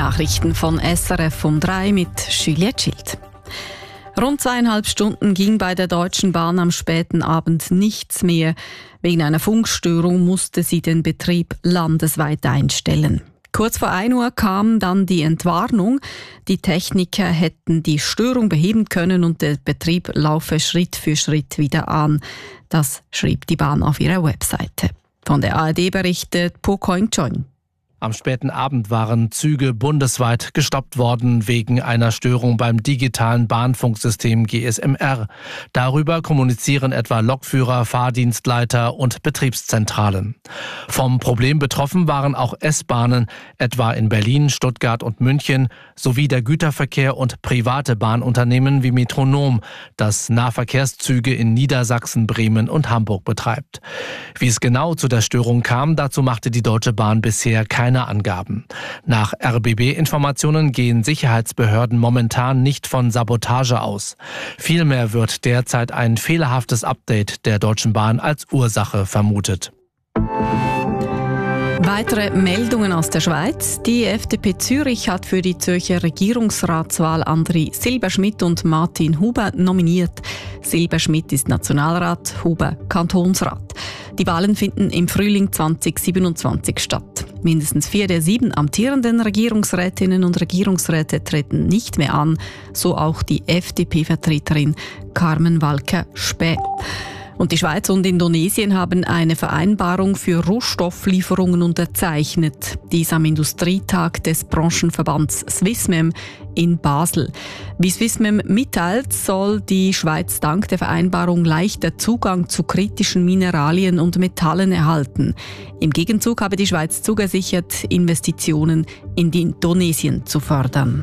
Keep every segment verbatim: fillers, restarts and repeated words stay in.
Nachrichten von S R F um drei mit Juliette Schild. Rund zweieinhalb Stunden ging bei der Deutschen Bahn am späten Abend nichts mehr. Wegen einer Funkstörung musste sie den Betrieb landesweit einstellen. Kurz vor ein Uhr kam dann die Entwarnung. Die Techniker hätten die Störung beheben können und der Betrieb laufe Schritt für Schritt wieder an. Das schrieb die Bahn auf ihrer Webseite. Von der A R D berichtet Po Koing-Chon. Am späten Abend waren Züge bundesweit gestoppt worden wegen einer Störung beim digitalen Bahnfunksystem G S M R. Darüber kommunizieren etwa Lokführer, Fahrdienstleiter und Betriebszentralen. Vom Problem betroffen waren auch S-Bahnen, etwa in Berlin, Stuttgart und München, sowie der Güterverkehr und private Bahnunternehmen wie Metronom, das Nahverkehrszüge in Niedersachsen, Bremen und Hamburg betreibt. Wie es genau zu der Störung kam, dazu machte die Deutsche Bahn bisher keine Keine Angaben. Nach R B B-Informationen gehen Sicherheitsbehörden momentan nicht von Sabotage aus. Vielmehr wird derzeit ein fehlerhaftes Update der Deutschen Bahn als Ursache vermutet. Weitere Meldungen aus der Schweiz. Die F D P Zürich hat für die Zürcher Regierungsratswahl André Silberschmidt und Martin Huber nominiert. Silberschmidt ist Nationalrat, Huber Kantonsrat. Die Wahlen finden im Frühling zwanzig siebenundzwanzig statt. Mindestens vier der sieben amtierenden Regierungsrätinnen und Regierungsräte treten nicht mehr an, so auch die F D P-Vertreterin Carmen Walker-Späh. Und die Schweiz und Indonesien haben eine Vereinbarung für Rohstofflieferungen unterzeichnet. Dies am Industrietag des Branchenverbands Swissmem in Basel. Wie Swissmem mitteilt, soll die Schweiz dank der Vereinbarung leichter Zugang zu kritischen Mineralien und Metallen erhalten. Im Gegenzug habe die Schweiz zugesichert, Investitionen in Indonesien zu fördern.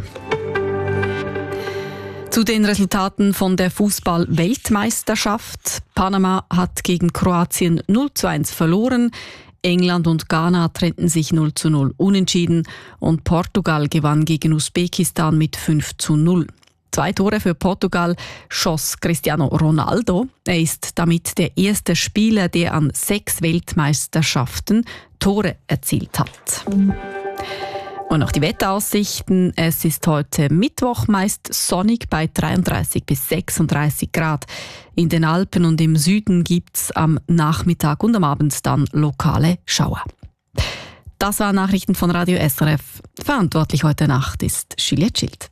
Zu den Resultaten von der Fußball-Weltmeisterschaft. Panama hat gegen Kroatien null zu eins verloren. England und Ghana trennten sich null zu null unentschieden. Und Portugal gewann gegen Usbekistan mit fünf zu null. Zwei Tore für Portugal schoss Cristiano Ronaldo. Er ist damit der erste Spieler, der an sechs Weltmeisterschaften Tore erzielt hat. Und noch die Wetteraussichten. Es ist heute Mittwoch meist sonnig bei dreiunddreißig bis sechsunddreißig Grad. In den Alpen und im Süden gibt es am Nachmittag und am Abend dann lokale Schauer. Das waren Nachrichten von Radio S R F. Verantwortlich heute Nacht ist Juliette Schild.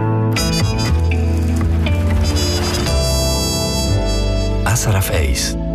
S R F eins